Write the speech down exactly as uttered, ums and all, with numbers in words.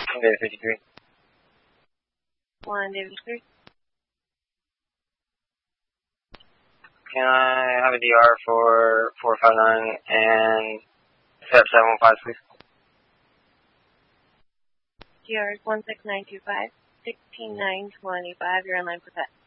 David fifty-three. One, David fifty-three. Can I have a D R for four five nine and step seven one five, please? D R is one six nine two five, sixteen nine twenty-five. You're in line for that.